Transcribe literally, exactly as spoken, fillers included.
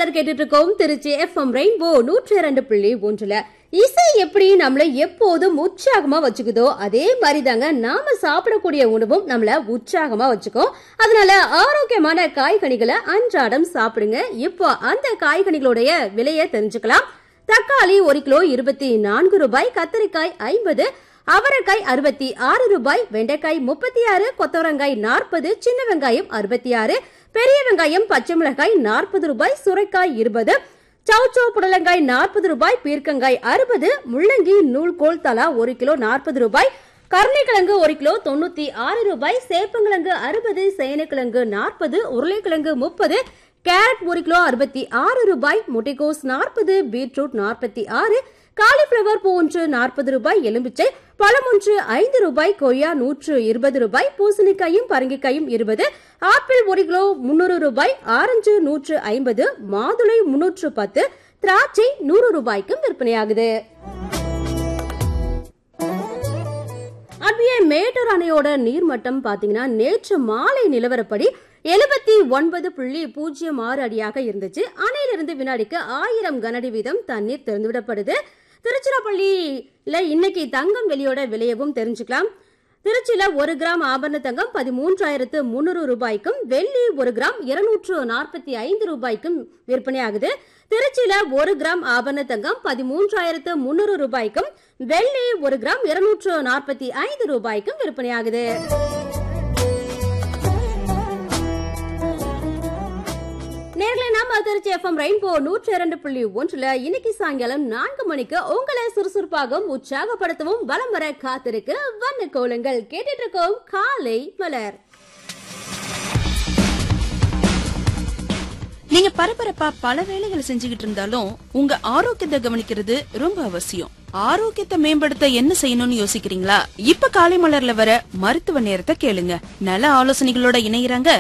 மலர் கேட்டுட்டு இருக்கோம் Trichy FM rainbow நூற்றி இரண்டு புள்ளி ஒன்றுல. இசை எப்படி நம்மள எப்போதும் உற்சாகமா வச்சுக்குதோ அதே மாதிரி தாங்க நாம சாப்பிடக்கூடிய உணவும் நம்மள உற்சாகமா வச்சுக்கோம். அதனால ஆரோக்கியமான காய்கனிகளை அன்றாடம் சாப்பிடுங்க. இப்போ அந்த காய்கனிகளுடைய விலையை தெரிஞ்சுக்கலாம். தக்காளி ஒரு கிலோ இருபத்தி நான்கு ரூபாய், கத்தரிக்காய் ஐம்பது, அவரைக்காய் அறுபத்தி ஆறு ரூபாய், வெண்டைக்காய் முப்பத்தி ஆறு, கொத்தவரங்காய் நாற்பது, சின்ன வெங்காயம் அறுபத்தி ஆறு, பெரிய வெங்காயம் பச்சை மிளகாய் நாற்பது ரூபாய், சுரைக்காய் இருபது, சவுச்சோ புடலங்காய் நாற்பது ரூபாய், பீர்க்கங்காய் அறுபது, முள்ளங்கி நூல்கோல் தலா ஒரு கிலோ நாற்பது ரூபாய், கருணைக்கிழங்கு ஒரு கிலோ தொண்ணூத்தி ஆறு ரூபாய், சேப்பங்கிழங்கு அறுபது, சேனைக்கிழங்கு நாற்பது, உருளைக்கிழங்கு முப்பது, கேரட் ஒரு கிலோ அறுபத்தி ஆறு ரூபாய், முட்டைகோஸ் நாற்பது, பீட்ரூட் நாற்பத்தி ஆறு, காலிஃபிளவர் பூ ஒன்று நாற்பது ரூபாய், எலும்பிச்சை பழம் ஒன்று ஐந்து ரூபாய், கொய்யா நூற்று இருபது ரூபாய், பூசணிக்காயும் பரங்கிக்காயும் இருபது, ஆப்பிள் ஒரு கிலோ முன்னூறு ரூபாய், ஆரஞ்சு நூற்று ஐம்பது, மாதுளை முன்னூற்று பத்து, திராட்சை நூறு ரூபாய்க்கும் விற்பனையாகுது. அப்படியே மேட்டூர் அணையோட நீர்மட்டம் பாத்தீங்கன்னா நேற்று மாலை நிலவரப்படி எழுபத்தி ஒன்பது புள்ளி பூஜ்ஜியம் ஆறு அடியாக இருந்துச்சு. அணையிலிருந்து வினாடிக்கு ஆயிரம் கனஅடி வீதம் தண்ணீர் திறந்துவிடப்படுது. திருச்சிராப்பள்ளியில இன்னைக்கு தங்கம் வெளியோட விலையவும் தெரிஞ்சுக்கலாம். திருச்சியில ஒரு கிராம் ஆபரண தங்கம் பதிமூன்றாயிரத்து முன்னூறு ரூபாய்க்கும், வெள்ளி ஒரு கிராம் இருநூற்று நாற்பத்தி ஐந்து ரூபாய்க்கும் விற்பனையாகுது. திருச்சியில ஒரு கிராம் ஆபரண தங்கம் பதிமூன்றாயிரத்து முன்னூறு ரூபாய்க்கும், வெள்ளி ஒரு கிராம் இருநூற்று நாற்பத்தி ஐந்து ரூபாய்க்கும் விற்பனையாகுது. நேர்களை நாம திருச்சி எஃப்எம் ரெயின்போ நூற்றி இரண்டு புள்ளி ஒன்றுல இன்னைக்கு சாயங்காலம் நான்கு மணிக்கு உங்களை சுறுசுறுப்பாகவும் உற்சாகப்படுத்தவும் வலம் வர காத்திருக்கு வண்ண கோலங்கள். கேட்டுட்டு இருக்கோம் காலை மலர். நீங்க பரபரப்பா பல வேலைகளை செஞ்சுக்கிட்டு இருந்தாலும் உங்க ஆரோக்கியத்தை கவனிக்கிறது ரொம்ப அவசியம். ஆரோக்கியத்தை மேம்படுத்த என்ன செய்யணும்னு யோசிக்கிறீங்களா? இப்ப காலை மலர்ல வர மருத்துவ நேரத்தை கேளுங்க. நல்ல ஆலோசனைகளோட இணையறாங்க